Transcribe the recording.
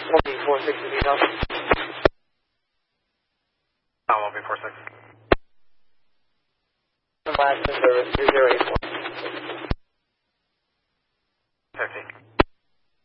1B46 is enough. 1B46. Last in service 3084.